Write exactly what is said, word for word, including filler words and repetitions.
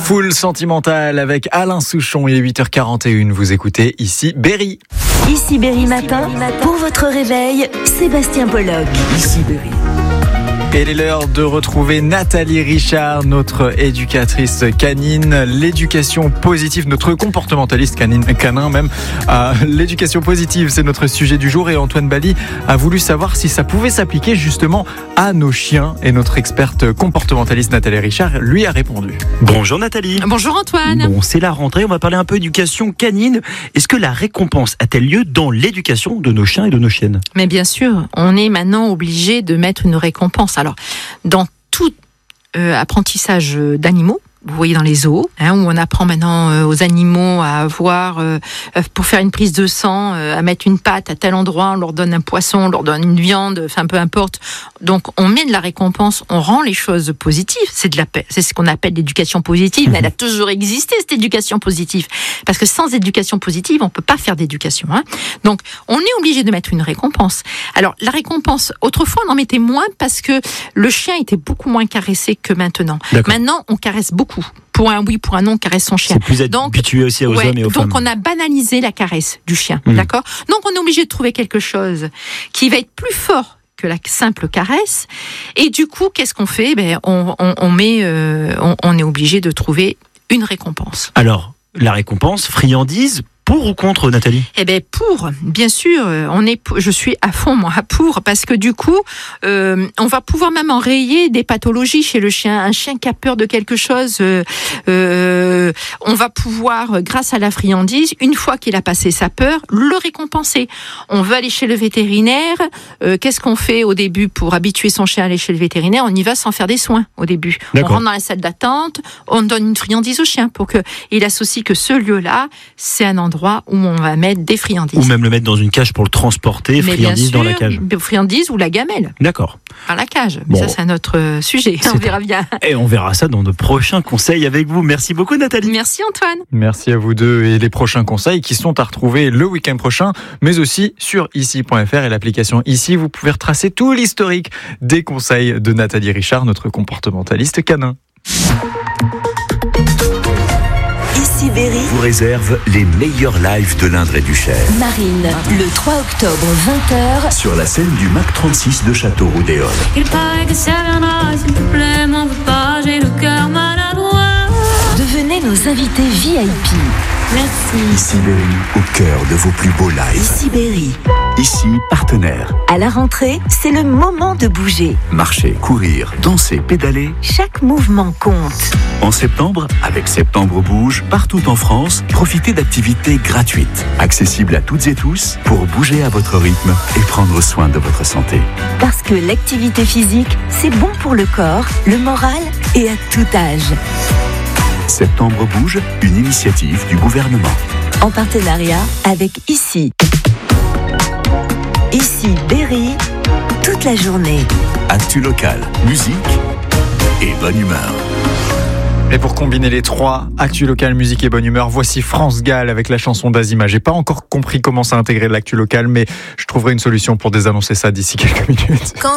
Full Sentimental avec Alain Souchon, il est huit heures quarante et une, vous écoutez Ici Berry. Ici Berry Matin, pour votre réveil, Sébastien Pollock. Ici Berry. Et il est l'heure de retrouver Nathalie Richard, notre éducatrice canine. L'éducation positive, notre comportementaliste canine, canin même. Euh, l'éducation positive, c'est notre sujet du jour. Et Antoine Bali a voulu savoir si ça pouvait s'appliquer justement à nos chiens. Et notre experte comportementaliste Nathalie Richard lui a répondu. Bonjour Nathalie. Bonjour Antoine. Bon, c'est la rentrée, on va parler un peu éducation canine. Est-ce que la récompense a-t-elle lieu dans l'éducation de nos chiens et de nos chiennes ? Mais bien sûr, on est maintenant obligé de mettre une récompense. Alors, dans tout euh, apprentissage d'animaux, vous voyez dans les zoos, hein, où on apprend maintenant euh, aux animaux à avoir, euh, pour faire une prise de sang, euh, à mettre une patte à tel endroit, on leur donne un poisson, on leur donne une viande, enfin peu importe. Donc on met de la récompense, on rend les choses positives. C'est de la, c'est ce qu'on appelle l'éducation positive. Mais elle a toujours existé, cette éducation positive, parce que sans éducation positive, on peut pas faire d'éducation. Hein. Donc on est obligé de mettre une récompense. Alors la récompense, autrefois on en mettait moins parce que le chien était beaucoup moins caressé que maintenant. D'accord. Maintenant on caresse beaucoup. Pour un oui, pour un non, on caresse son chien. C'est plus habitué aussi aux ouais, hommes et aux donc femmes. on a banalisé la caresse du chien, mmh. d'accord ? Donc on est obligé de trouver quelque chose qui va être plus fort que la simple caresse. Et du coup, qu'est-ce qu'on fait ? Ben, on, on, on met, euh, on, on est obligé de trouver une récompense. Alors, la récompense, friandise, pour ou contre Nathalie ? Eh ben pour, bien sûr, on est, je suis à fond moi pour, parce que du coup, euh, on va pouvoir même enrayer des pathologies chez le chien. Un chien qui a peur de quelque chose, euh, euh, on va pouvoir, grâce à la friandise, une fois qu'il a passé sa peur, le récompenser. On veut aller chez le vétérinaire. Euh, qu'est-ce qu'on fait au début pour habituer son chien à aller chez le vétérinaire ? On y va sans faire des soins au début. D'accord. On rentre dans la salle d'attente, on donne une friandise au chien pour que il associe que ce lieu-là, c'est un endroit où on va mettre des friandises. Ou même le mettre dans une cage pour le transporter, Mais friandise bien sûr, dans la cage. Friandise ou la gamelle. D'accord. Dans la cage. Mais Bon. ça, c'est un autre sujet. C'est On verra bien. Et on verra ça dans de prochains conseils avec vous. Merci beaucoup Nathalie. Merci Antoine. Merci à vous deux et les prochains conseils qui sont à retrouver le week-end prochain, mais aussi sur ici point f r et l'application Ici. Vous pouvez retracer tout l'historique des conseils de Nathalie Richard, notre comportementaliste canin. Ici Berry, vous réserve les meilleurs lives de l'Indre et du Cher. Marine, le trois octobre, vingt heures, Sur la scène du Mac trente-six de Château-Roudéol. Il paraît que ça viendra, s'il te plaît, m'en veux pas, j'ai le cœur maladroit. devenez nos invités V I P. Merci. Ici Berry, au cœur de vos plus beaux lives. Ici Berry. Ici, partenaire. À la rentrée, c'est le moment de bouger. Marcher, courir, danser, pédaler. Chaque mouvement compte. En septembre, avec Septembre Bouge, partout en France, profitez d'activités gratuites, accessibles à toutes et tous, pour bouger à votre rythme et prendre soin de votre santé. Parce que l'activité physique, c'est bon pour le corps, le moral et à tout âge. Septembre Bouge, une initiative du gouvernement. En partenariat avec Ici. Ici Berry, toute la journée. Actu local, musique et bonne humeur. Et pour combiner les trois, actu local, musique et bonne humeur, voici France Gall avec la chanson d'Azima. J'ai pas encore compris comment ça intégrer l'actu local, mais je trouverai une solution pour désannoncer ça d'ici quelques minutes.